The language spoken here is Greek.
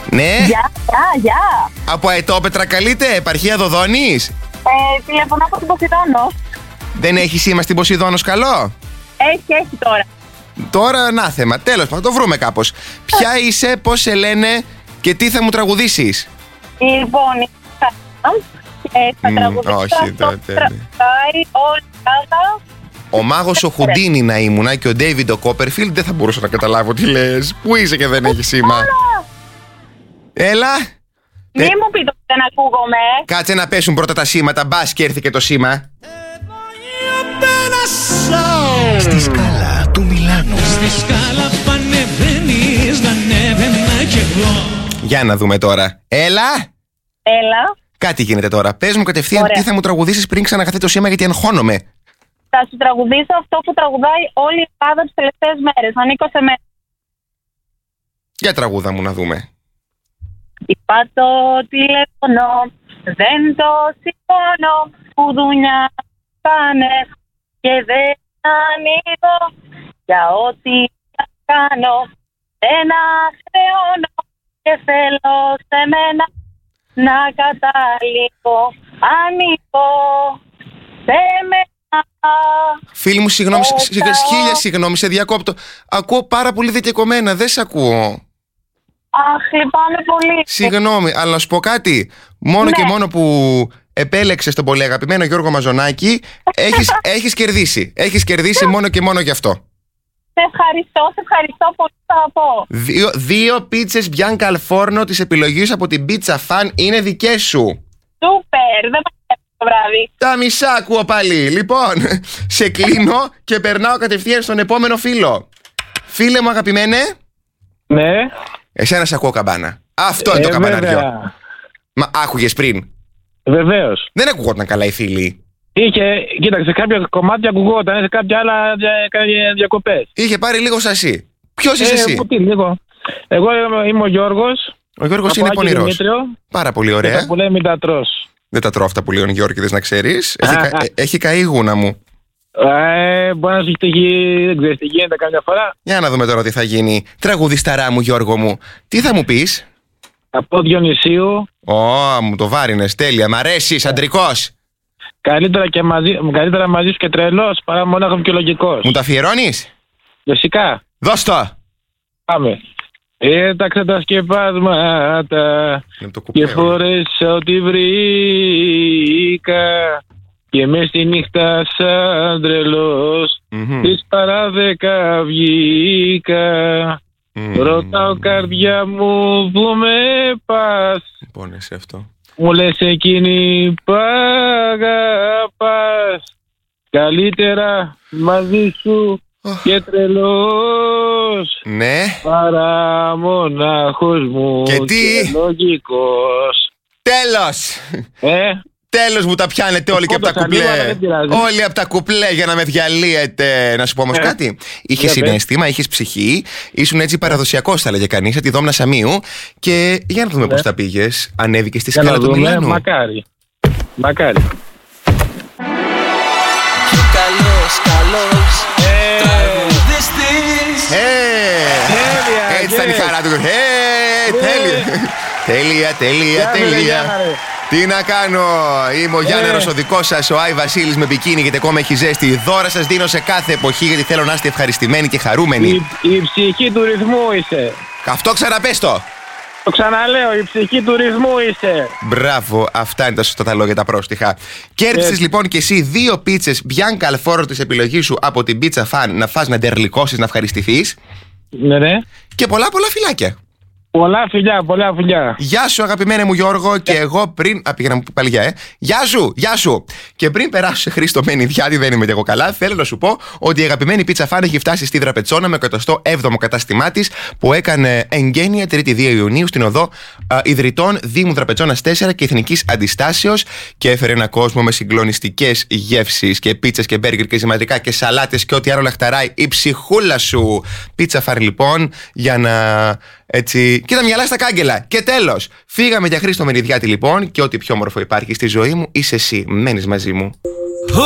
Ναι. Γεια. Από Αετόπετρα καλείτε, επαρχία Δοδόνης. Τηλεφωνώ από την Ποσειδώνο. Δεν έχει σήμα στην Ποσειδώνος καλό? Έχει τώρα. Τώρα ανάθεμα. Τέλος, θα το βρούμε κάπως. Ποια είσαι, πώς σε λένε και τι θα μου τραγουδήσεις? Λοιπόν, θα τραγουδήσω όχι, αυτό που τραγουδάει όλη η Ελλάδα. Ο μάγος ο Χουντίνι να ήμουνα και ο Ντέιβιντ ο Κόπερφιλντ, δεν θα μπορούσα να καταλάβω τι λες. Πού είσαι και δεν έχει σήμα? Έλα. Μη μου πείτε ότι δεν ακούγομαι. Κάτσε να πέσουν πρώτα τα σήματα, μπας και έρθει και το σήμα. Στη σκάλα του Μιλάνου. Στη σκάλα που ανεβαίνεις, να ανέβαινα κι εγώ. Για να δούμε τώρα. Έλα. Κάτι γίνεται τώρα. Πες μου κατευθείαν τι θα μου τραγουδήσεις πριν ξαναχαθεί το σήμα, γιατί αγχώνομαι. Θα σου τραγουδήσω αυτό που τραγουδάει όλη η Ελλάδα τις τελευταίες μέρες. Ανήκω σε μένα. Για τραγούδα μου να δούμε. Είπα το τηλέφωνο, δεν το σηκώνω, που δουλειά πάνε και δεν ανοίγω. Για ό,τι θα κάνω δεν αχρεώνω και θέλω σε μένα να καταλήγω. Ανήκω σε μένα. Φίλοι μου, συγγνώμη, χίλια συγγνώμη, σε διακόπτω. Ακούω πάρα πολύ δικαιωμένα, δεν σε ακούω. Αχ, λυπάμαι πολύ. Συγγνώμη, αλλά να σου πω κάτι. Μόνο και μόνο που επέλεξες τον πολύ αγαπημένο Γιώργο Μαζονάκη, έχεις κερδίσει. Έχεις κερδίσει μόνο και μόνο γι' αυτό. Σε ευχαριστώ πολύ, θα πω. Δύο πίτσες Bianca Alforno της επιλογής από την Pizza Fan είναι δικές σου. Σούπερ, δεν πάει το βράδυ. Τα μισά ακούω πάλι. Λοιπόν, σε κλείνω και περνάω κατευθείαν στον επόμενο φίλο. Φίλε μου αγαπημένε. Ναι. Εσένα σε ακούω καμπάνα. Αυτό είναι το καμπαναριό. Μα άκουγες πριν? Βεβαίως. Δεν ακούγονταν καλά οι φίλοι. Κοίταξε, σε κάποια κομμάτια ακουγόταν, σε κάποια άλλα διακοπές. Είχε πάρει λίγο σασί. Ποιος είσαι εσύ? Λίγο. Εγώ είμαι ο Γιώργος. Ο Γιώργος είναι πονηρός. Πάρα πολύ ωραία. Που λέει μην τα τρως. Δεν τα τρώω αυτά που λέει ο Γιώργηδες, να ξέρεις. Έχει καεί η γούνα μου. Μπορεί να σου έχει τύχει, δεν ξέρεις τι γίνεται καμιά φορά. Για να δούμε τώρα τι θα γίνει. Τραγουδισταρά μου, Γιώργο μου, τι θα μου πεις? Από Διονυσίου. Μου το βάρινες, τέλεια, μ' αρέσεις, αντρικός. Καλύτερα μαζί σου και τρελός παρά μονάχα και λογικός. Μου τα αφιερώνεις? Φυσικά. Δώσ' το. Πάμε. Έταξα τα σκεπάσματα και φόρεσα ό,τι βρήκα. Και μες στη νύχτα σαν τρελός της παρά 10 βγήκα. Ρωτάω καρδιά μου που με πας. Πόνεσαι αυτό. Μου λες εκείνη που αγαπάς. Καλύτερα μαζί σου και τρελός. Ναι. Παρά μονάχος μου και λογικός. Τέλος. Τέλος μου τα πιάνετε όλοι και από τα κουπλέ. Όλοι από τα κουπλέ για να με διαλύετε. Να σου πω όμως κάτι. Είχες συναίσθημα, είχες ψυχή. Ήσουν έτσι παραδοσιακός, θα λέγε κανείς, σαν τη Δόμνα Σαμίου. Και για να δούμε πώς τα πήγες. Ανέβηκες στη σκάλα του Μιλάνου. Μακάρι. Και καλός τραγουδιστής. Έτσι ήταν η χαρά του. Τέλεια. Τι να κάνω, είμαι ο Γιάννερος ο δικός σας, ο Άι Βασίλης με μπικίνι γιατί ακόμα έχει ζέστη. Δώρα σας δίνω σε κάθε εποχή γιατί θέλω να είστε ευχαριστημένοι και χαρούμενοι. Η ψυχή του ρυθμού είσαι. Αυτό ξαναπες το. Το ξαναλέω, η ψυχή του ρυθμού είσαι. Μπράβο, αυτά είναι τα σωστά τα λόγια, τα πρόστιχα. Κέρδισες λοιπόν και εσύ 2 πίτσες Bianca Alforno της επιλογής σου από την Pizza Fan να φας, να ντερλικώσεις, να ευχαριστηθείς. Ναι. Και πολλά φιλάκια. Πολλά φιλιά. Γεια σου αγαπημένε μου Γιώργο. Και εγώ πριν. Πήγα να μου πει πάλι γεια σου. Και πριν περάσω σε Χρήστο Μενιδιάδη, δεν είμαι και εγώ καλά, θέλω να σου πω ότι η αγαπημένη Pizza Fan έχει φτάσει στη Δραπετσόνα με 107ο κατάστημά της που έκανε εγγένεια 3η 2 Ιουνίου στην οδό Ιδρυτών Δήμου Δραπετσόνας 4 και Εθνικής Αντιστάσεως και έφερε ένα κόσμο με συγκλονιστικές γεύσεις και πίτσες και μπέργκερ και ζυματρικά και σαλάτες και ό,τι άλλο λαχταράει η ψυχούλα σου. Pizza Fan λοιπόν για να. Έτσι, και τα μυαλά στα κάγκελα. Και τέλος, φύγαμε για Χρήστο Μενιδιάτη λοιπόν. Και ό,τι πιο όμορφο υπάρχει στη ζωή μου είσαι εσύ. Μένεις μαζί μου.